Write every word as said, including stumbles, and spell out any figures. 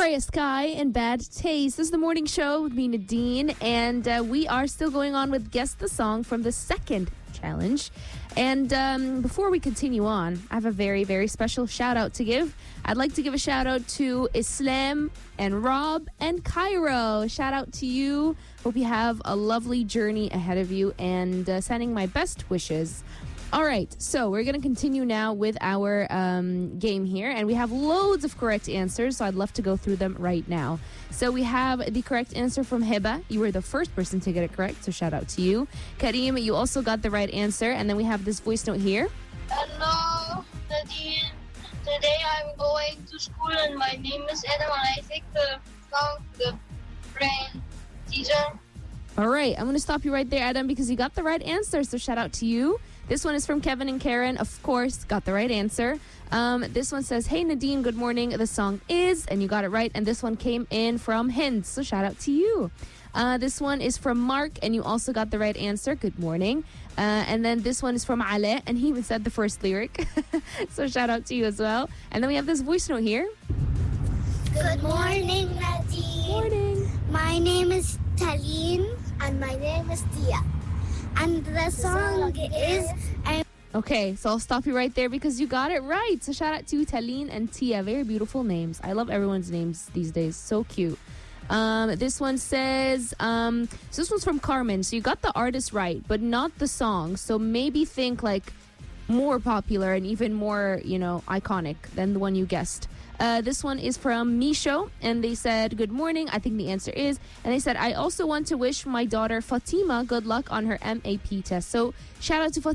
Freya Sky and Bad Taste. This is the morning show with me, Nadine, and uh, we are still going on with Guess the Song from the second challenge. And um, before we continue on, I have a very, very special shout out to give. I'd like to give a shout out to Islam and Rob and Cairo. Shout out to you. Hope you have a lovely journey ahead of you, and uh, sending my best wishes. All right, so we're going to continue now with our um, game here, and we have loads of correct answers, so I'd love to go through them right now. So we have the correct answer from Hiba. You were the first person to get it correct, so shout out to you. Kareem, you also got the right answer, and then we have this voice note here. Hello, Nadine. Today I'm going to school, and my name is Adam, and I think the song the brain teacher. All right, I'm going to stop you right there, Adam, because you got the right answer, so shout out to you. This one is from Kevin and Karen, of course, got the right answer. Um, this one says, hey, Nadine, good morning. The song is, and you got it right. And this one came in from Hind, so shout out to you. Uh, this one is from Mark, and you also got the right answer. Good morning. Uh, and then this one is from Ale, and he even said the first lyric. So shout out to you as well. And then we have this voice note here. Good morning, Nadine. Morning. My name is Taline, and my name is Tia. And the song is... I'm Okay, so I'll stop you right there because you got it right. So shout out to Taline and Tia. Very beautiful names. I love everyone's names these days. So cute. Um, this one says, um, so this one's from Carmen. So you got the artist right, but not the song. So maybe think like more popular and even more, you know, iconic than the one you guessed. Uh, this one is from Misho, and they said, good morning. I think the answer is, and they said, I also want to wish my daughter Fatima good luck on her M A P test. So shout out to Fatima.